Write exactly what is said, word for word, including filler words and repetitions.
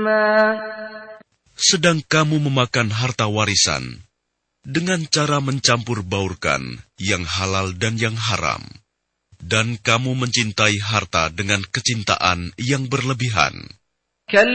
Sedang kamu memakan harta warisan dengan cara mencampur baurkan yang halal dan yang haram, dan kamu mencintai harta dengan kecintaan yang berlebihan.